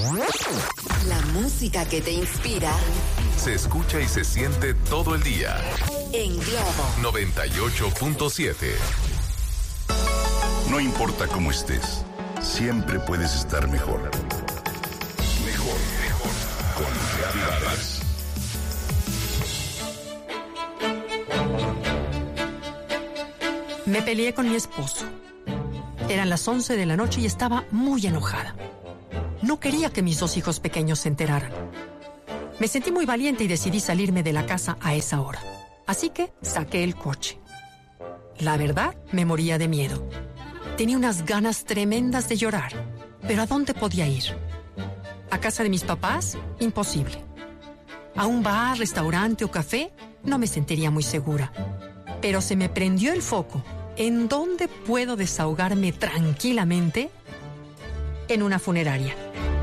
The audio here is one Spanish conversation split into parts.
La música que te inspira se escucha y se siente todo el día. En Globo 98.7. No importa cómo estés, siempre puedes estar mejor. Mejor, mejor. Con Gaby Vargas. Me peleé con mi esposo. Eran las 11 de la noche y estaba muy enojada. No quería que mis 2 hijos pequeños se enteraran. Me sentí muy valiente y decidí salirme de la casa a esa hora. Así que saqué el coche. La verdad, me moría de miedo. Tenía unas ganas tremendas de llorar. ¿Pero a dónde podía ir? ¿A casa de mis papás? Imposible. ¿A un bar, restaurante o café? No me sentiría muy segura. Pero se me prendió el foco. ¿En dónde puedo desahogarme tranquilamente? En una funeraria.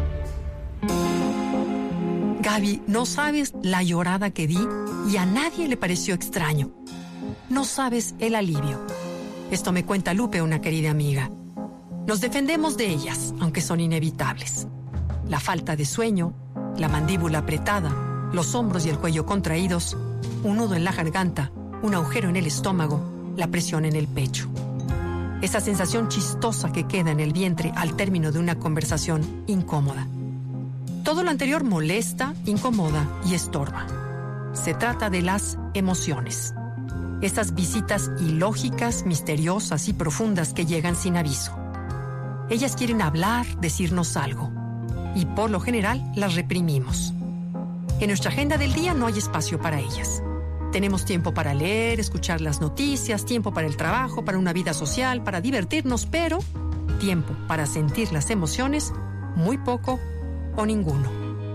Gaby, no sabes la llorada que di y a nadie le pareció extraño. No sabes el alivio. Esto me cuenta Lupe, una querida amiga. Nos defendemos de ellas, aunque son inevitables. La falta de sueño, la mandíbula apretada, los hombros y el cuello contraídos, un nudo en la garganta, un agujero en el estómago, la presión en el pecho. Esa sensación chistosa que queda en el vientre al término de una conversación incómoda. Todo lo anterior molesta, incomoda y estorba. Se trata de las emociones. Esas visitas ilógicas, misteriosas y profundas que llegan sin aviso. Ellas quieren hablar, decirnos algo. Y por lo general las reprimimos. En nuestra agenda del día no hay espacio para ellas. Tenemos tiempo para leer, escuchar las noticias, tiempo para el trabajo, para una vida social, para divertirnos, pero tiempo para sentir las emociones, muy poco o ninguno.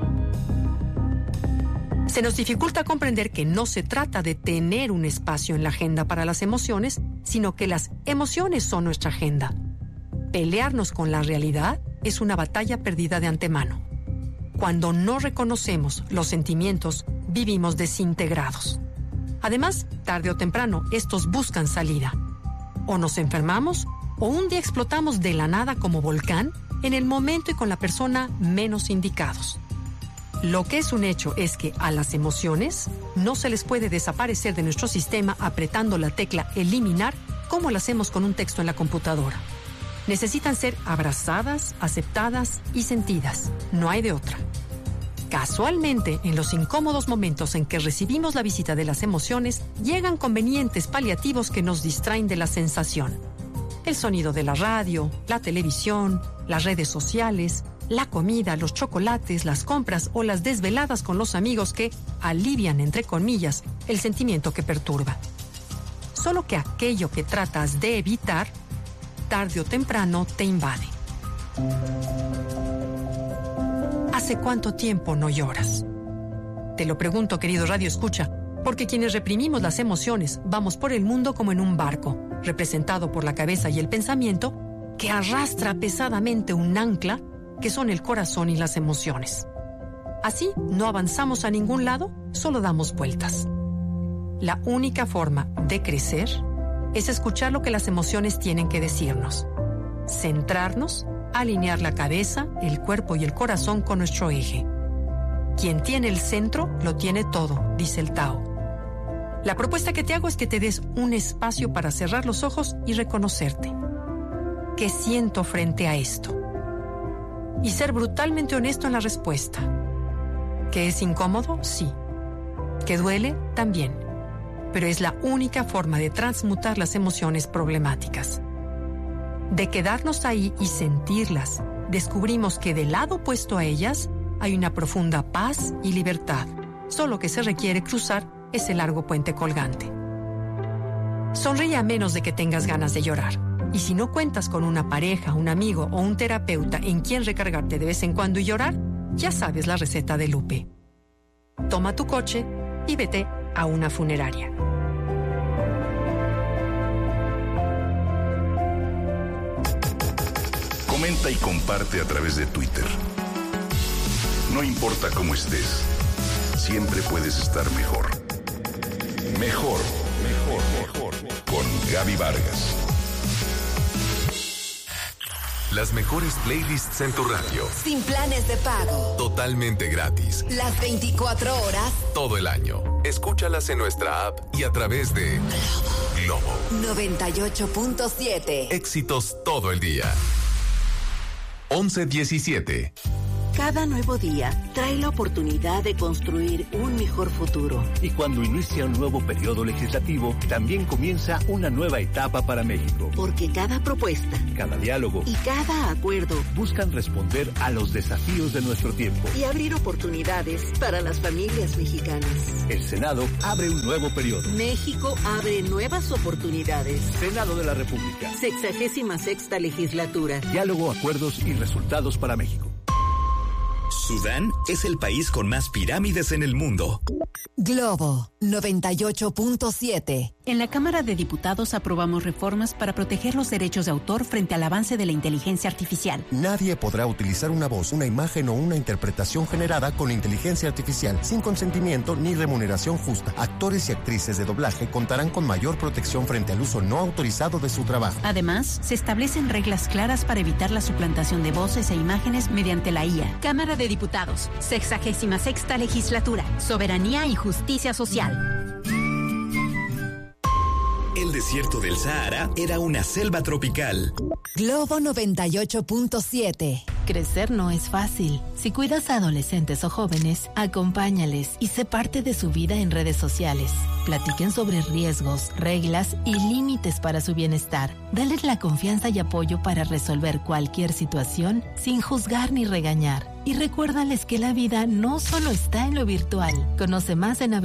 Se nos dificulta comprender que no se trata de tener un espacio en la agenda para las emociones, sino que las emociones son nuestra agenda. Pelearnos con la realidad es una batalla perdida de antemano. Cuando no reconocemos los sentimientos, vivimos desintegrados. Además, tarde o temprano, estos buscan salida. O nos enfermamos, o un día explotamos de la nada como volcán, en el momento y con la persona menos indicados. Lo que es un hecho es que a las emociones no se les puede desaparecer de nuestro sistema apretando la tecla eliminar como lo hacemos con un texto en la computadora. Necesitan ser abrazadas, aceptadas y sentidas. No hay de otra. Casualmente, en los incómodos momentos en que recibimos la visita de las emociones, llegan convenientes paliativos que nos distraen de la sensación. El sonido de la radio, la televisión, las redes sociales, la comida, los chocolates, las compras o las desveladas con los amigos que alivian, entre comillas, el sentimiento que perturba. Solo que aquello que tratas de evitar, tarde o temprano te invade. ¿Hace cuánto tiempo no lloras? Te lo pregunto, querido Radio Escucha, porque quienes reprimimos las emociones vamos por el mundo como en un barco, representado por la cabeza y el pensamiento, que arrastra pesadamente un ancla que son el corazón y las emociones. Así no avanzamos a ningún lado, solo damos vueltas. La única forma de crecer es escuchar lo que las emociones tienen que decirnos, centrarnos, alinear la cabeza, el cuerpo y el corazón con nuestro eje. Quien tiene el centro, lo tiene todo, dice el Tao. La propuesta que te hago es que te des un espacio para cerrar los ojos y reconocerte. ¿Qué siento frente a esto? Y ser brutalmente honesto en la respuesta. ¿Que es incómodo? Sí. ¿Que duele? También. Pero es la única forma de transmutar las emociones problemáticas. De quedarnos ahí y sentirlas, descubrimos que del lado opuesto a ellas hay una profunda paz y libertad. Solo que se requiere cruzar ese largo puente colgante. Sonríe a menos de que tengas ganas de llorar. Y si no cuentas con una pareja, un amigo o un terapeuta en quien recargarte de vez en cuando y llorar, ya sabes la receta de Lupe. Toma tu coche y vete a una funeraria. Comenta y comparte a través de Twitter. No importa cómo estés, siempre puedes estar mejor. Mejor, mejor, mejor. Con Gaby Vargas. Las mejores playlists en tu radio. Sin planes de pago. Totalmente gratis. Las 24 horas. Todo el año. Escúchalas en nuestra app y a través de Globo 98.7. Éxitos todo el día. 11:17. Cada nuevo día trae la oportunidad de construir un mejor futuro. Y cuando inicia un nuevo periodo legislativo, también comienza una nueva etapa para México. Porque cada propuesta, cada diálogo y cada acuerdo buscan responder a los desafíos de nuestro tiempo y abrir oportunidades para las familias mexicanas. El Senado abre un nuevo periodo. México abre nuevas oportunidades. Senado de la República. 66ª legislatura. Diálogo, acuerdos y resultados para México. Sudán es el país con más pirámides en el mundo. Globo 98.7. En la Cámara de Diputados aprobamos reformas para proteger los derechos de autor frente al avance de la inteligencia artificial. Nadie podrá utilizar una voz, una imagen o una interpretación generada con inteligencia artificial sin consentimiento ni remuneración justa. Actores y actrices de doblaje contarán con mayor protección frente al uso no autorizado de su trabajo. Además, se establecen reglas claras para evitar la suplantación de voces e imágenes mediante la IA. Cámara de Diputados, 66ª legislatura, soberanía y justicia social. El desierto del Sahara era una selva tropical. Globo 98.7. Crecer no es fácil. Si cuidas a adolescentes o jóvenes, acompáñales y sé parte de su vida en redes sociales. Platiquen sobre riesgos, reglas y límites para su bienestar. Dales la confianza y apoyo para resolver cualquier situación sin juzgar ni regañar. Y recuérdales que la vida no solo está en lo virtual. Conoce más en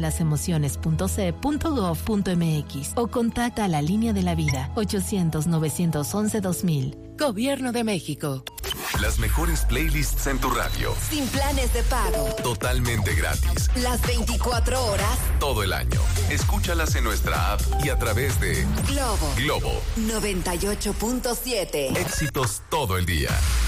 abcdelasemociones.ce.gov.mx o contacta a la Línea de la Vida 800-911-2000. Gobierno de México. Las mejores playlists en tu radio. Sin planes de pago. Totalmente gratis. Las 24 horas. Todo el año. Escúchalas en nuestra app y a través de Globo 98.7. Éxitos todo el día.